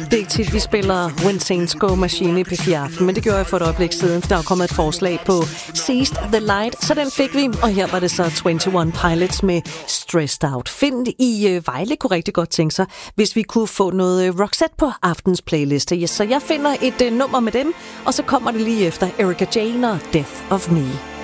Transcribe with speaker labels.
Speaker 1: Det er ikke tit, vi spiller When Saints Go Machine i P4 Aften, men det gjorde jeg for et øjeblik siden, for der er kommet et forslag på Seized the Light, så den fik vi. Og her var det så 21 Pilots med Stressed Out. Find i Vejle kunne rigtig godt tænke sig, hvis vi kunne få noget Roxette på aftens playliste. Yes, så jeg finder et nummer med dem, og så kommer det lige efter Erika Jane og Death of Me.